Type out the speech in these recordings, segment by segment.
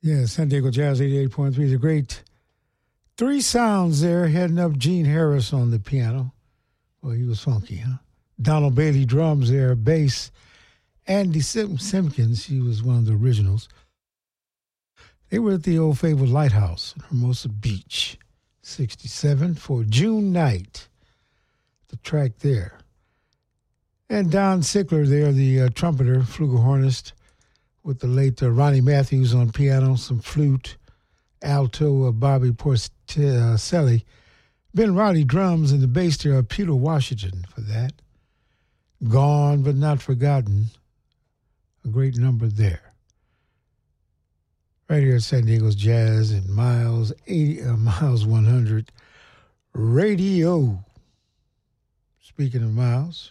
Yeah, San Diego Jazz 88.3, the great three sounds there, heading up Gene Harris on the piano. Well, he was funky, huh? Donald Bailey drums there, bass. Andy Simpkins, he was one of the originals. They were at the old favorite Lighthouse in Hermosa Beach, 67 for June Night, the track there. And Don Sickler there, the trumpeter, flugelhornist, with the late Ronnie Matthews on piano, some flute, alto, Bobby Porcelli. Ben Rowdy drums, and the bass there, Peter Washington for that. Gone but not forgotten. A great number there. Right here at San Diego's Jazz and Miles 100 Radio. Speaking of Miles.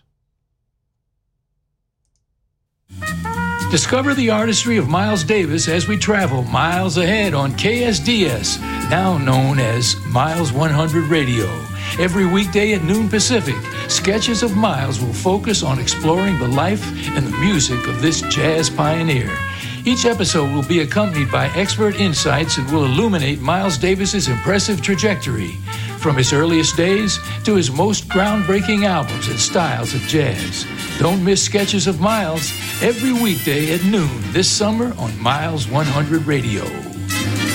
Discover the artistry of Miles Davis as we travel miles ahead on KSDS, now known as Miles 100 Radio. Every weekday at noon Pacific, Sketches of Miles will focus on exploring the life and the music of this jazz pioneer. Each episode will be accompanied by expert insights and will illuminate Miles Davis's impressive trajectory, from his earliest days to his most groundbreaking albums and styles of jazz. Don't miss Sketches of Miles every weekday at noon this summer on Miles 100 Radio.